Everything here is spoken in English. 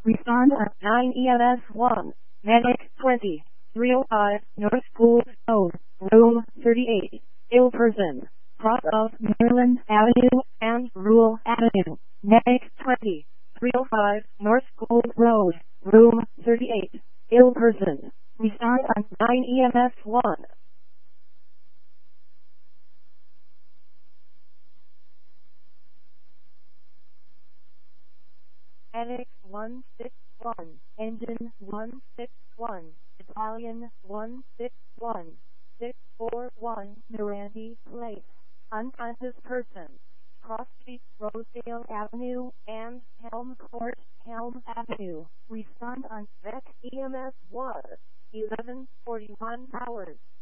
Respond at 9 EMS 1. Medic 20. 305 North School Road, Room 38. Ill person. Cross of Maryland Avenue and Rule Avenue. Medic 20. 305 North School Road, Room 38. Ill person. Respond at 9 EMS 1. Medic 161, Engine 161, Battalion 161, 641, Mirandi Place. Unconscious person. Cross Street, Rosedale Avenue and Helm Court, Helm Avenue. Respond on VEC EMS 1. 11:41 hours.